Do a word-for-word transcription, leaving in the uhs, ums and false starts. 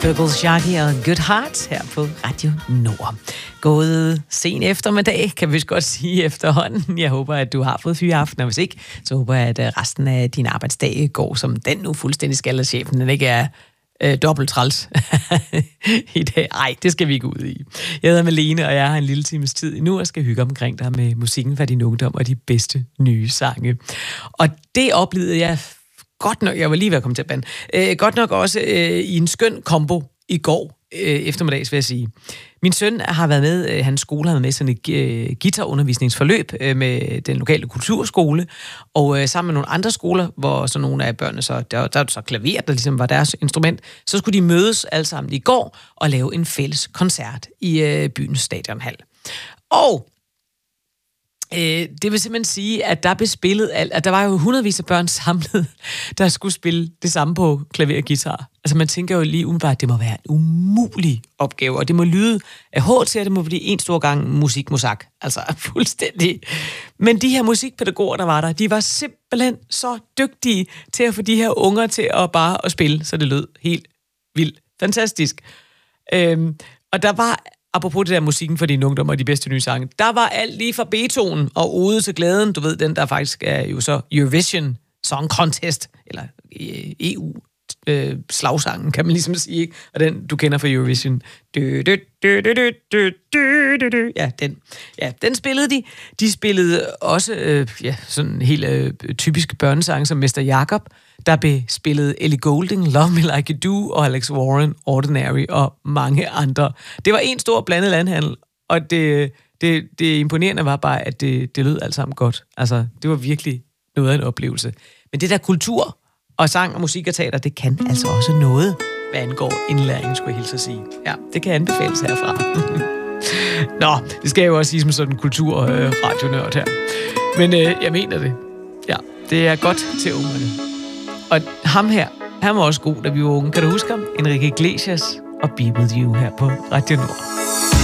Purple Shaggy og Good Heart her på Radio Nord. Gået sen eftermiddag, kan vi godt sige efterhånden. Jeg håber, at du har fået fyreaften, og hvis ikke, så håber jeg, at resten af din arbejdsdag går som den nu fuldstændig skal, at chefen den ikke er øh, dobbelt træls i dag. Ej, det skal vi ikke ud i. Jeg hedder Malene, og jeg har en lille times tid nu, og skal hygge omkring dig med musikken fra din ungdom og de bedste nye sange. Og det oplevede jeg godt nok, jeg var lige ved at komme til at bande, øh, godt nok også øh, i en skøn kombo i går øh, eftermiddags, vil jeg sige. Min søn har været med, øh, hans skole har været med sådan et øh, guitarundervisningsforløb øh, med den lokale kulturskole, og øh, sammen med nogle andre skoler, hvor så nogle af børnene, så, der, der var så klaver, der ligesom var deres instrument, så skulle de mødes alle sammen i går og lave en fælles koncert i øh, byens stadionhal. Og Øh, det vil simpelthen sige, at der blev spillet alt, at der var jo hundredvis af børn samlet, der skulle spille det samme på klaver og guitar. Altså man tænker jo lige umiddelbart, at det må være en umulig opgave, og det må lyde af hårdt til, at det må blive en stor gang musik-musak. Altså fuldstændig. Men de her musikpædagoger, der var der, de var simpelthen så dygtige til at få de her unger til at bare at spille, så det lød helt vildt fantastisk. Øhm, og der var apropos det der musikken for dine ungdommer og de bedste nye sange, der var alt lige fra Beethoven og Ode til glæden, du ved, den der faktisk er jo så Eurovision Song Contest, eller E U-slagsangen, kan man ligesom sige, ikke? Og den, du kender fra Eurovision. Ja, den. Ja, den spillede de. De spillede også øh, ja, sådan helt øh, typiske børnesange som Mister Jakob. Der blev spillet Ellie Goulding, Love Me Like You Do, og Alex Warren, Ordinary, og mange andre. Det var en stor blandet landhandel, og det, det, det imponerende var bare, at det, det lød alt sammen godt. Altså, det var virkelig noget af en oplevelse. Men det der kultur og sang og musik og teater, det kan altså også noget, hvad angår indlæring, skulle jeg hilse at sige. Ja, det kan anbefales herfra. Nå, det skal jeg jo også sige som sådan en kultur-radionørd her. Men øh, jeg mener det. Ja, det er godt til ungerne. Og ham her, han var også god, da vi var unge. Kan du huske ham? Enrique Iglesias og Be With You her på Radio Nord.